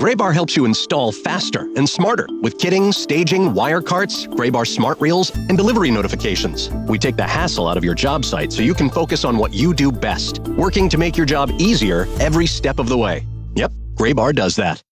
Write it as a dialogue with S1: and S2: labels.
S1: Graybar helps you install faster and smarter with kitting, staging, wire carts, Graybar smart reels, and delivery notifications. We take the hassle out of your job site so you can focus on what you do best, working to make your job easier every step of the way. Yep, Graybar does that.